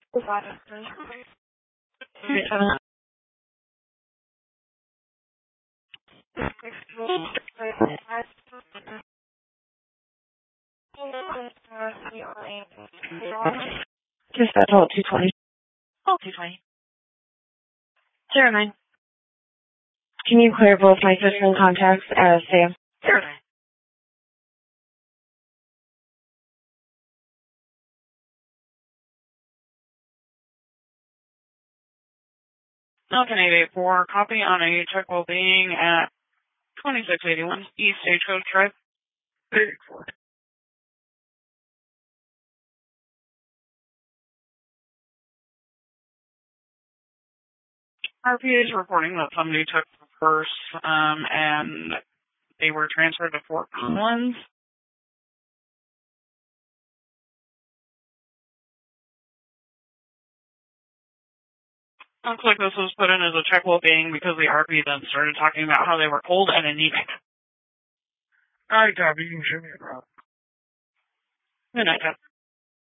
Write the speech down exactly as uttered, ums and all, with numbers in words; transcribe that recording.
Just that hold two twenty. Hold two twenty. Zero nine. Can you clear both my system contacts as Sam? Zero nine. Falcon eight eight four, copy on a check well-being at twenty-six eighty-one East Stagecoach Drive. eight eight four. R P A is reporting that somebody took the purse um, and they were transferred to Fort Collins. Looks like this was put in as a check well-being because the R P then started talking about how they were cold and anemic. All right, Gabby, you can show me a problem. Good night, Gabby.